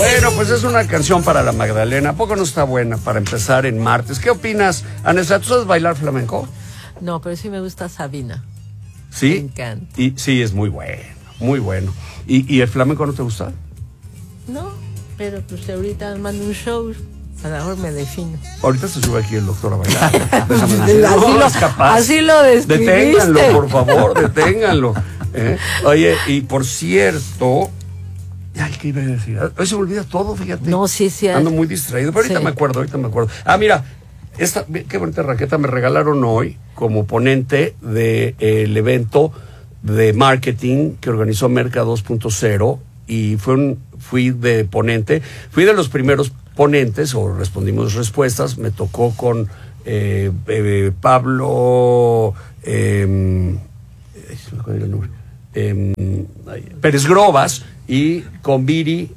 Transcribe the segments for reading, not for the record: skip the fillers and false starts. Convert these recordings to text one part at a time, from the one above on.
Bueno, pues es una canción para la Magdalena. ¿A poco no está buena para empezar en martes? ¿Qué opinas, Anessa? ¿Tú sabes bailar flamenco? No, pero sí me gusta Sabina. ¿Sí? Me encanta. Y sí, es muy bueno, muy bueno. ¿Y el flamenco no te gusta? No, pero pues ahorita mando un show, a lo mejor me defino. Ahorita se sube aquí el doctor a bailar. Así lo describiste. Deténganlo, por favor, deténganlo. Oye, y por cierto... Ay, ¿qué iba a decir? Hoy se me olvida todo, fíjate. No, sí. Ando muy distraído, pero ahorita me acuerdo. Ah, mira, qué bonita raqueta me regalaron hoy como ponente del evento de marketing que organizó Merca 2.0 y fui de ponente. Fui de los primeros ponentes, o respondimos respuestas. Me tocó con Pablo... Pérez Grobas y con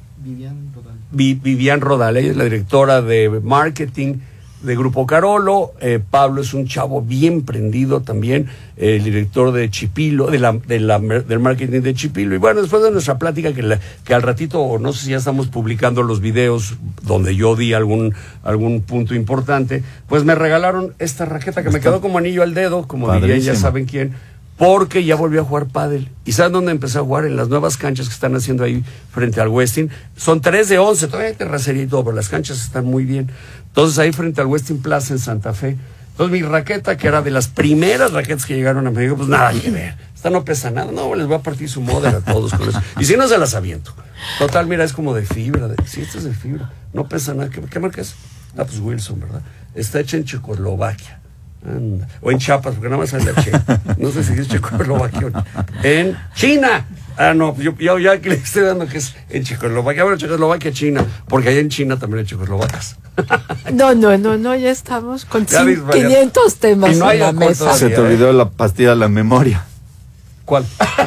Vivian Rodal. Ella es la directora de marketing de Grupo Carolo. Pablo es un chavo bien prendido también, el director de Chipilo, del marketing de Chipilo. Y bueno, después de nuestra plática, que al ratito, no sé si ya estamos publicando los videos donde yo di algún punto importante, pues me regalaron esta raqueta que me quedó como anillo al dedo, como dirían, ya saben quién, porque ya volví a jugar pádel. ¿Y saben dónde empecé a jugar? En las nuevas canchas que están haciendo ahí frente al Westin. Son 3 de 11, todavía hay terracería y todo, pero las canchas están muy bien. Entonces ahí frente al Westin Plaza en Santa Fe. Entonces mi raqueta, que era de las primeras raquetas que llegaron a México, pues nada que ver. Esta no pesa nada. No, les voy a partir su model a todos con eso. Y si no, se las aviento. Total, mira, es como de fibra. Sí, esta es de fibra. No pesa nada. ¿Qué marca es? Ah, pues Wilson, ¿verdad? Está hecha en Checoslovaquia. Anda. O en Chiapas, porque nada más sale la Che. No sé si es Checoslovaquia o no. En China. Ah, no, yo ya que le estoy dando que es en Checoslovaquia. Bueno, Checoslovaquia, China, porque allá en China también hay checoslovacas. No, ya estamos con 500 temas no en la mesa. Se te olvidó la pastilla de la memoria. ¿Cuál?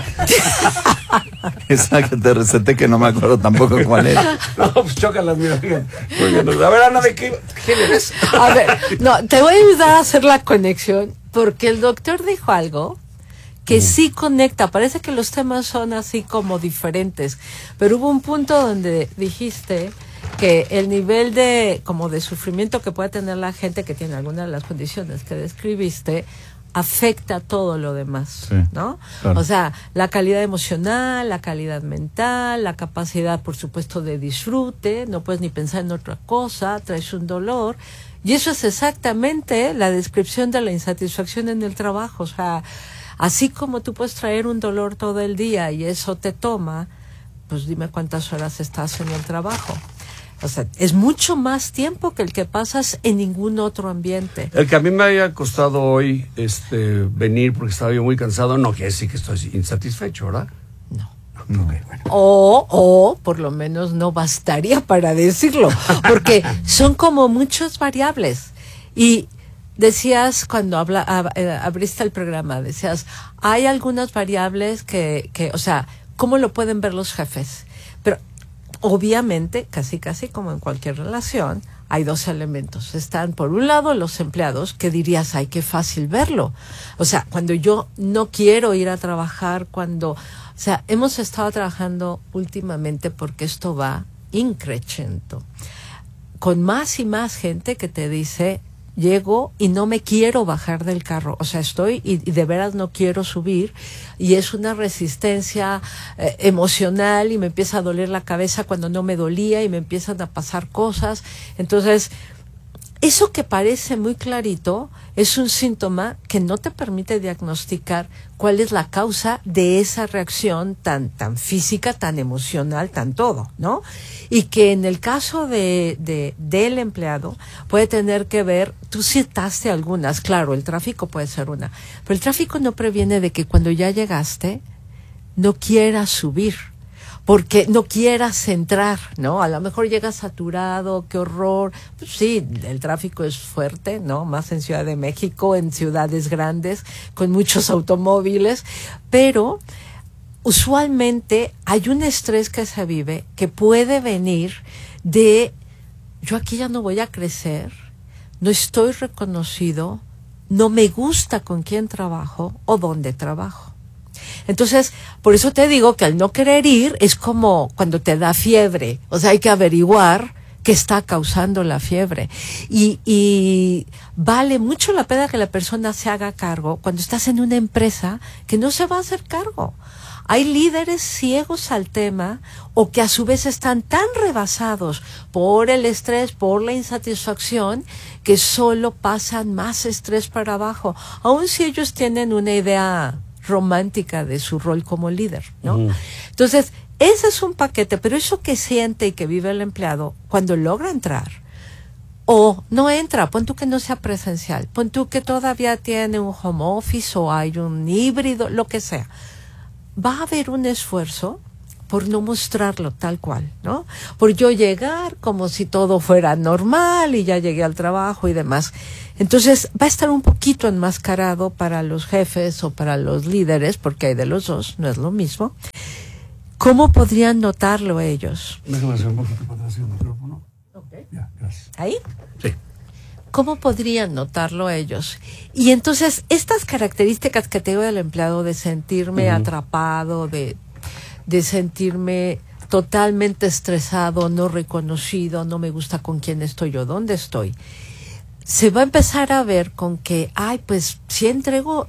Esa que te receté, que no me acuerdo tampoco cuál era. No, pues chócalas, mira, fíjate. A ver, Ana, ¿de quién eres? A ver, no, te voy a ayudar a hacer la conexión, porque el doctor dijo algo que sí conecta. Parece que los temas son así como diferentes, pero hubo un punto donde dijiste que el nivel de sufrimiento que puede tener la gente que tiene alguna de las condiciones que describiste afecta todo lo demás, sí, ¿no? Claro. O sea, la calidad emocional, la calidad mental, la capacidad, por supuesto, de disfrute, no puedes ni pensar en otra cosa, traes un dolor, y eso es exactamente la descripción de la insatisfacción en el trabajo. O sea, así como tú puedes traer un dolor todo el día y eso te toma, pues dime cuántas horas estás en el trabajo. O sea, es mucho más tiempo que el que pasas en ningún otro ambiente. El que a mí me había costado hoy venir porque estaba yo muy cansado, no quiere decir que estoy insatisfecho, ¿verdad? No. Okay, bueno. O por lo menos no bastaría para decirlo, porque son como muchas variables. Y decías, cuando abriste el programa, decías, hay algunas variables que, o sea, ¿cómo lo pueden ver los jefes? Pero obviamente, casi como en cualquier relación, hay dos elementos. Están, por un lado, los empleados, que dirías, ay, qué fácil verlo. O sea, cuando yo no quiero ir a trabajar, o sea, hemos estado trabajando últimamente porque esto va increciendo, con más y más gente que te dice, llego y no me quiero bajar del carro, o sea, estoy y de veras no quiero subir, y es una resistencia emocional, y me empieza a doler la cabeza cuando no me dolía, y me empiezan a pasar cosas. Entonces, eso que parece muy clarito es un síntoma que no te permite diagnosticar cuál es la causa de esa reacción tan física, tan emocional, tan todo, ¿no? Y que en el caso del empleado puede tener que ver, tú citaste algunas, claro, el tráfico puede ser una, pero el tráfico no previene de que cuando ya llegaste no quieras subir, porque no quieras entrar, ¿no? A lo mejor llegas saturado, qué horror. Pues sí, el tráfico es fuerte, ¿no? Más en Ciudad de México, en ciudades grandes, con muchos automóviles, pero usualmente hay un estrés que se vive que puede venir de, yo aquí ya no voy a crecer, no estoy reconocido, no me gusta con quién trabajo o dónde trabajo. Entonces, por eso te digo que al no querer ir es como cuando te da fiebre. O sea, hay que averiguar qué está causando la fiebre. Y vale mucho la pena que la persona se haga cargo cuando estás en una empresa que no se va a hacer cargo. Hay líderes ciegos al tema o que a su vez están tan rebasados por el estrés, por la insatisfacción, que solo pasan más estrés para abajo, aun si ellos tienen una idea romántica de su rol como líder, ¿no? Entonces, ese es un paquete, pero eso que siente y que vive el empleado cuando logra entrar o no entra, pon tú que no sea presencial, pon tú que todavía tiene un home office o hay un híbrido, lo que sea, va a haber un esfuerzo por no mostrarlo tal cual, ¿no? Por yo llegar como si todo fuera normal y ya llegué al trabajo y demás. Entonces va a estar un poquito enmascarado para los jefes o para los líderes, porque hay de los dos, no es lo mismo. ¿Cómo podrían notarlo ellos? Déjame hacer un poquito para atrás el micrófono. Okay. Ya, gracias. ¿Ahí? Sí. ¿Cómo podrían notarlo ellos? Y entonces, estas características que tengo del empleado de sentirme atrapado, de sentirme totalmente estresado, no reconocido, no me gusta con quién estoy o dónde estoy, se va a empezar a ver con que, pues sí entrego,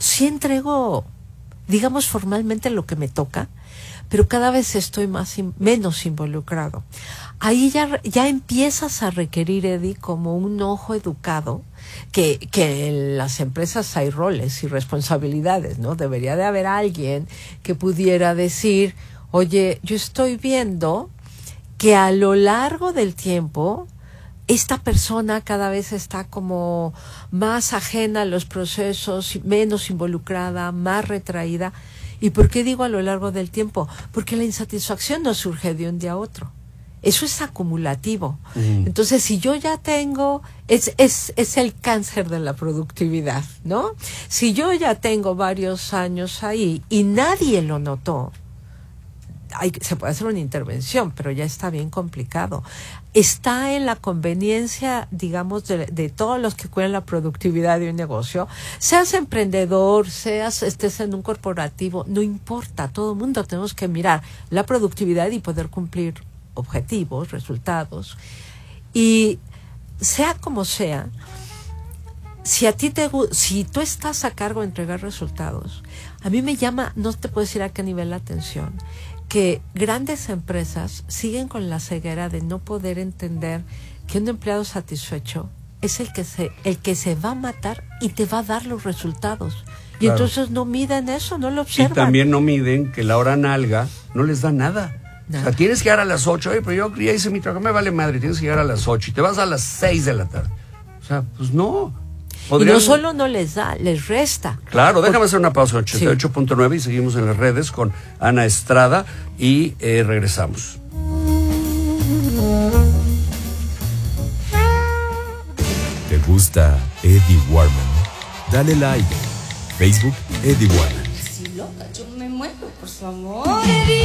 digamos formalmente lo que me toca, pero cada vez estoy menos involucrado. Ahí ya empiezas a requerir, Eddie, como un ojo educado, que en las empresas hay roles y responsabilidades, ¿no? Debería de haber alguien que pudiera decir, oye, yo estoy viendo que a lo largo del tiempo esta persona cada vez está como más ajena a los procesos, menos involucrada, más retraída. ¿Y por qué digo a lo largo del tiempo? Porque la insatisfacción no surge de un día a otro. Eso es acumulativo. Entonces, si yo ya tengo, es el cáncer de la productividad, ¿no? Si yo ya tengo varios años ahí y nadie lo notó, se puede hacer una intervención, pero ya está bien complicado. Está en la conveniencia, digamos, de todos los que cuidan la productividad de un negocio, seas emprendedor, estés en un corporativo, no importa, todo el mundo tenemos que mirar la productividad y poder cumplir objetivos, resultados. Y sea como sea, si tú estás a cargo de entregar resultados, a mí me llama, no te puedo decir a qué nivel la atención, que grandes empresas siguen con la ceguera de no poder entender que un empleado satisfecho es el que se va a matar y te va a dar los resultados. Y claro, entonces no miden eso, no lo observan. Y también no miden que la hora nalga no les da nada. O sea, tienes que llegar a las 8, pero yo ya hice mi trabajo, me vale madre, tienes que llegar a las 8 y te vas a las 6 de la tarde. O sea, pues no. Y no solo no les da, les resta. Claro, déjame hacer una pausa, 88.9 y seguimos en las redes con Ana Estrada y regresamos. ¿Te gusta Eddie Warman? Dale like. Facebook Eddie Warman. Si loca, yo me muero, por favor.